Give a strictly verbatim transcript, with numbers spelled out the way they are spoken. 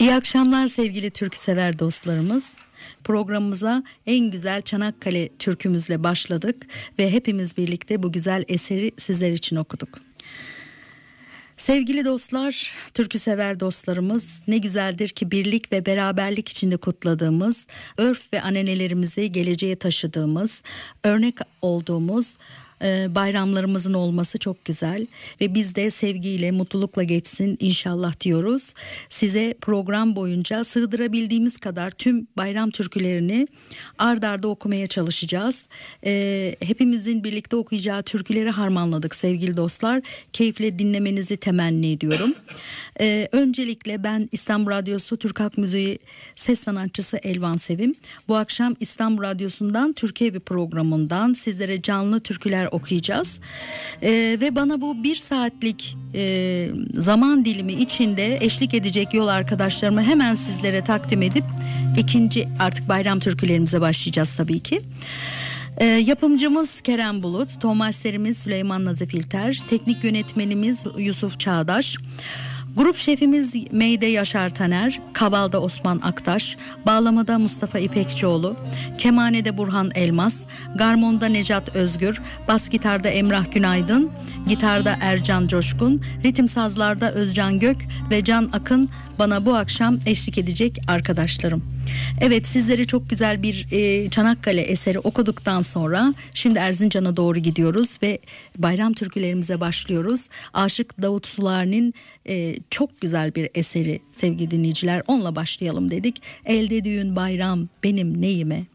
İyi akşamlar sevgili türküsever dostlarımız. Programımıza en güzel Çanakkale türkümüzle başladık ve hepimiz birlikte bu güzel eseri sizler için okuduk. Sevgili dostlar, türküsever dostlarımız, ne güzeldir ki birlik ve beraberlik içinde kutladığımız, örf ve ananelerimizi geleceğe taşıdığımız, örnek olduğumuz bayramlarımızın olması çok güzel ve biz de sevgiyle, mutlulukla geçsin inşallah diyoruz. Size program boyunca sığdırabildiğimiz kadar tüm bayram türkülerini ard arda okumaya çalışacağız. Ee, hepimizin birlikte okuyacağı türküleri harmanladık sevgili dostlar. Keyifle dinlemenizi temenni ediyorum. Ee, öncelikle ben İstanbul Radyosu Türk Halk Müziği ses sanatçısı Elvan Sevim. Bu akşam İstanbul Radyosu'ndan Türkiye bir programından sizlere canlı türküler okuyacağız. Ee, ve bana bu bir saatlik e, zaman dilimi içinde eşlik edecek yol arkadaşlarımı hemen sizlere takdim edip ikinci artık bayram türkülerimize başlayacağız tabii ki. Ee, yapımcımız Kerem Bulut, tohmasterimiz Süleyman Nazif İlter, teknik yönetmenimiz Yusuf Çağdaş, grup şefimiz Meyde Yaşar Taner, Kaval'da Osman Aktaş, bağlamada Mustafa İpekçioğlu, kemanede Burhan Elmas, garmonda Necat Özgür, bas gitarda Emrah Günaydın, gitarda Ercan Coşkun, ritim sazlarda Özcan Gök ve Can Akın bana bu akşam eşlik edecek arkadaşlarım. Evet, sizlere çok güzel bir e, Çanakkale eseri okuduktan sonra şimdi Erzincan'a doğru gidiyoruz ve bayram türkülerimize başlıyoruz. Aşık Davut Sular'ın e, çok güzel bir eseri sevgili dinleyiciler, onunla başlayalım dedik. Elde düğün bayram benim neyime.